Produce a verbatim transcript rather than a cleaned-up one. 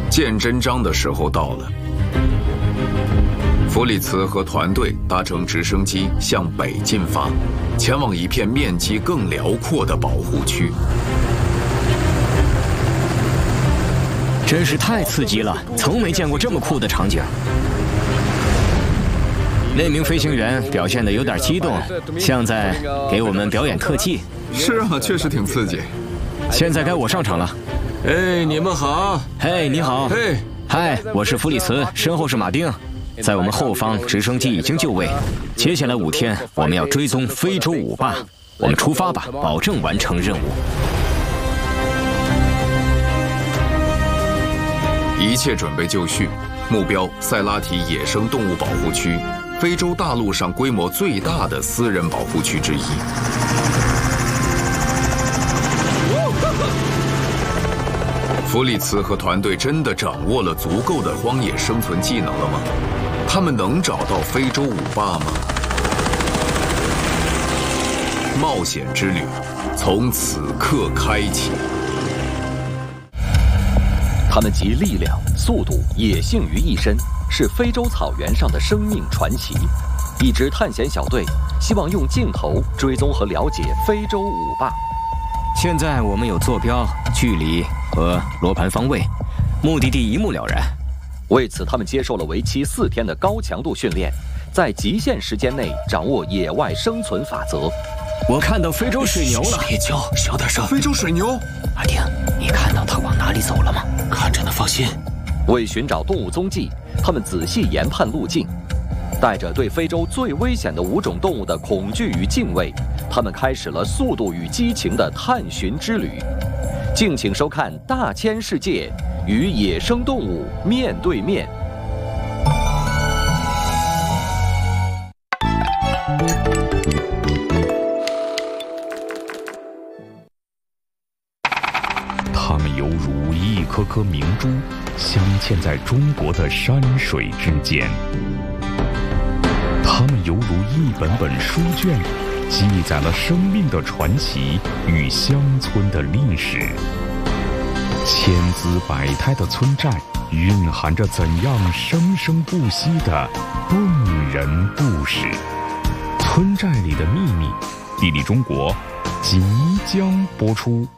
见真章的时候到了。弗里茨和团队搭乘直升机向北进发，前往一片面积更辽阔的保护区。 真是太刺激了，从没见过这么酷的场景。那名飞行员表现得有点激动，像在给我们表演特技。 是啊，确实挺刺激。 现在该我上场了。 哎，你们好。 嘿，你好。 嘿， 嗨，我是弗里茨，身后是马丁。在我们后方，直升机已经就位。接下来五天，我们要追踪非洲五霸。我们出发吧，保证完成任务。 一切准备就绪，目标塞拉提野生动物保护区，非洲大陆上规模最大的私人保护区之一。弗里茨和团队真的掌握了足够的荒野生存技能了吗？他们能找到非洲五霸吗？冒险之旅从此刻开启。 他们集力量、速度、野性于一身，是非洲草原上的生命传奇。一支探险小队希望用镜头追踪和了解非洲五霸。 现在我们有坐标、距离和罗盘方位，目的地一目了然。 为此，他们接受了为期四天的高强度训练，在极限时间内掌握野外生存法则。 我看到非洲水牛了， 别叫，小点声。 非洲水牛， 马丁，你看到它往哪里走了吗？ 看着呢，放心。 为寻找动物踪迹，他们仔细研判路径，带着对非洲最危险的五种动物的恐惧与敬畏，他们开始了速度与激情的探寻之旅。敬请收看《大千世界》与野生动物面对面。 它们犹如一颗颗明珠，镶嵌在中国的山水之间。它们犹如一本本书卷，记载了生命的传奇与乡村的历史。千姿百态的村寨蕴含着怎样生生不息的动人故事。村寨里的秘密，地理中国即将播出。